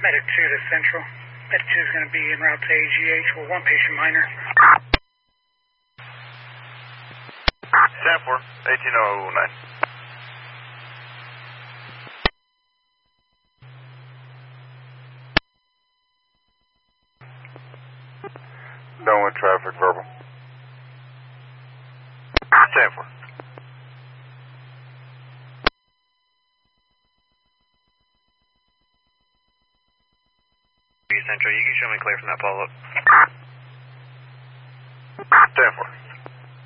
Medic 2 to Central. Medic 2 is going to be en route to AGH with one patient minor. Sanford, 1809. Done with traffic, verbal. Sanford. Central, you can show me clear from that follow-up. Sanford.